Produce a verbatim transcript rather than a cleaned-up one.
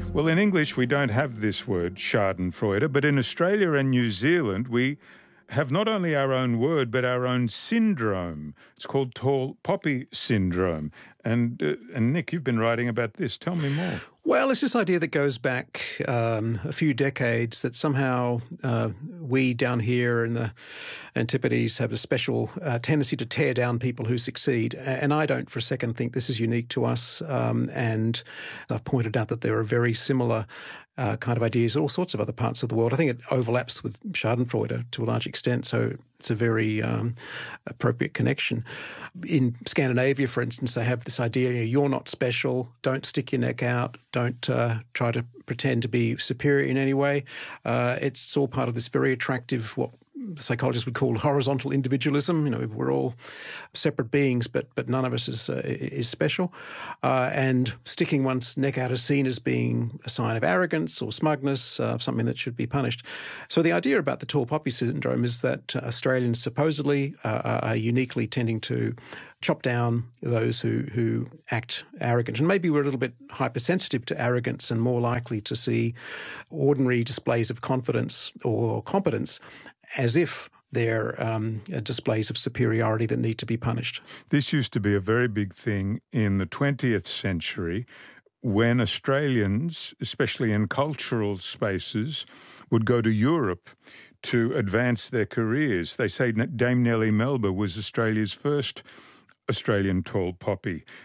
Well, in English, we don't have this word, schadenfreude, but in Australia and New Zealand, we have not only our own word, but our own syndrome. It's called tall poppy syndrome. And, uh, and Nick, you've been writing about this. Tell me more. Well, it's this idea that goes back um, a few decades that somehow uh, we down here in the Antipodes have a special uh, tendency to tear down people who succeed. And I don't for a second think this is unique to us. Um, and I've pointed out that there are very similar uh, kind of ideas in all sorts of other parts of the world. I think it overlaps with Schadenfreude to a large extent, so it's a very um, appropriate connection. In Scandinavia, for instance, they have this idea, you know, you're not special, don't stick your neck out, don't uh, try to pretend to be superior in any way. Uh, it's all part of this very attractive, what psychologists would call horizontal individualism. You know, we're all separate beings, but but none of us is uh, is special. Uh, and sticking one's neck out is seen as being a sign of arrogance or smugness, uh, something that should be punished. So the idea about the tall poppy syndrome is that uh, Australians supposedly uh, are uniquely tending to chop down those who, who act arrogant. And maybe we're a little bit hypersensitive to arrogance and more likely to see ordinary displays of confidence or competence as if they're um, displays of superiority that need to be punished. This used to be a very big thing in the twentieth century when Australians, especially in cultural spaces, would go to Europe to advance their careers. They say Dame Nellie Melba was Australia's first Australian tall poppy.